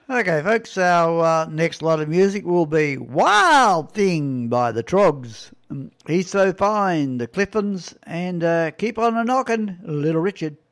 Okay, folks, our next lot of music will be Wild Thing by the Trogs. He's So Fine, the Cliffins, and Keep on a Knockin', Little Richard.